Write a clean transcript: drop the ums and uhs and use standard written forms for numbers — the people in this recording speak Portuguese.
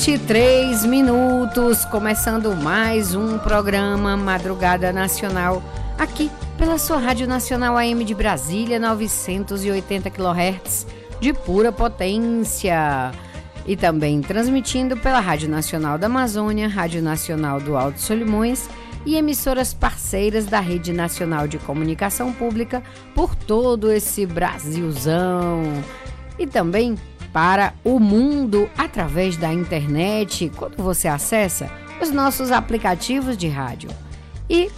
23 minutos, começando mais um programa Madrugada Nacional, aqui pela sua Rádio Nacional AM de Brasília, 980 kHz de pura potência. E também transmitindo pela Rádio Nacional da Amazônia, Rádio Nacional do Alto Solimões e emissoras parceiras da Rede Nacional de Comunicação Pública por todo esse Brasilzão. E também para o mundo através da internet, quando você acessa os nossos aplicativos de rádio. E